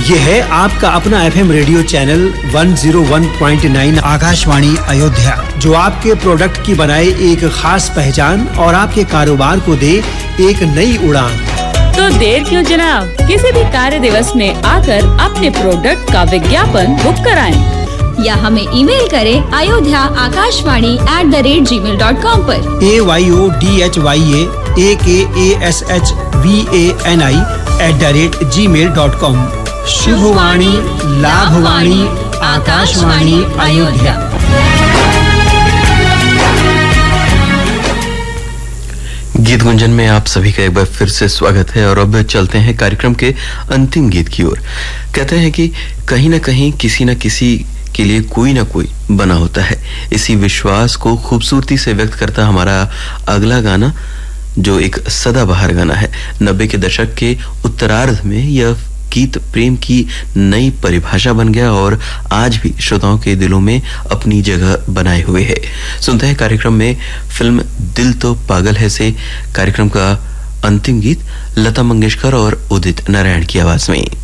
ये है आपका अपना FM radio channel 101.9 Akashvani Ayodhya, जो आपके प्रोडक्ट की बनाए एक खास पहचान और आपके कारोबार को दे एक नई उड़ान। तो देर क्यों जनाब, किसी भी कार्य दिवस में आकर अपने प्रोडक्ट का विज्ञापन बुक कराएं या हमें ईमेल करें ayodhyaakashvani@gmail.com पर। AYODHYAAKASHVANI@gmail.com। शुभवाणी लाभवाणी आकाशवाणी अयोध्या। गीत गुंजन में आप सभी का एक बार फिर से स्वागत है और अब चलते हैं कार्यक्रम के अंतिम गीत की ओर। कहते हैं कि कहीं न कहीं किसी न किसी के लिए कोई ना कोई बना होता है। इसी विश्वास को खूबसूरती से व्यक्त करता हमारा अगला गाना, जो एक सदाबहार गाना है। 90 के दशक के उत्तरार्ध में यह गीत प्रेम की नई परिभाषा बन गया और आज भी श्रोताओं के दिलों में अपनी जगह बनाए हुए है। सुनते हैं कार्यक्रम में फिल्म दिल तो पागल है से कार्यक्रम का अंतिम गीत लता मंगेशकर और उदित नारायण की आवाज में।